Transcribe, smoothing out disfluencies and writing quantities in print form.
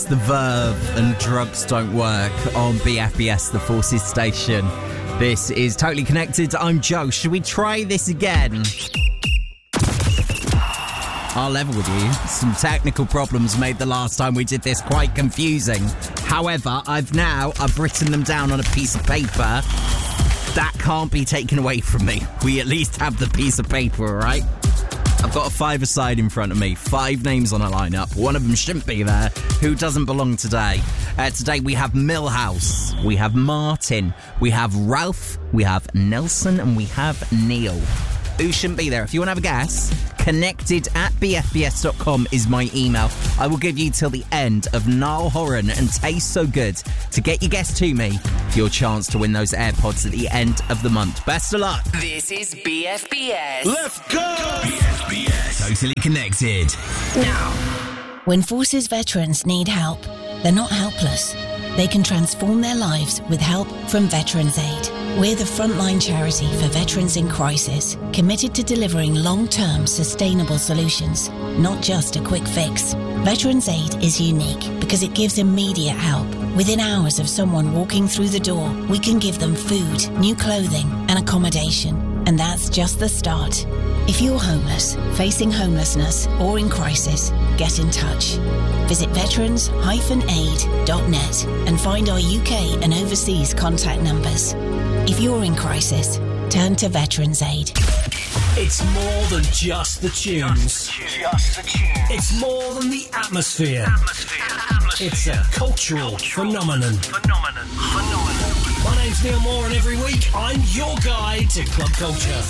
The Verve and Drugs Don't Work on BFBS, the Forces station. This is Totally Connected. I'm Joe. Should we try this again? I'll level with you. Some technical problems made the last time we did this quite confusing. However, I've written them down on a piece of paper. That can't be taken away from me. We at least have the piece of paper, all right? I've got a five-a-side in front of me. 5 names on a lineup. One of them shouldn't be there. Who doesn't belong today? Today we have Millhouse. We have Martin. We have Ralph. We have Nelson. And we have Neil. Who shouldn't be there? If you want to have a guess, connected@bfbs.com is my email. I will give you till the end of Niall Horan and Taste So Good to get your guess to me for your chance to win those AirPods at the end of the month. Best of luck. This is BFBS. Let's go! BFBS. Totally Connected. Now. When Forces veterans need help, they're not helpless. They can transform their lives with help from Veterans Aid. We're the frontline charity for veterans in crisis, committed to delivering long-term sustainable solutions, not just a quick fix. Veterans Aid is unique because it gives immediate help. Within hours of someone walking through the door, we can give them food, new clothing, and accommodation. And that's just the start. If you're homeless, facing homelessness, or in crisis, get in touch. Visit veterans-aid.net and find our UK and overseas contact numbers. If you're in crisis, turn to Veterans Aid. It's more than just the tunes. It's more than the atmosphere. It's a cultural phenomenon. My name's Neil Moore, and every week I'm your guide to club culture.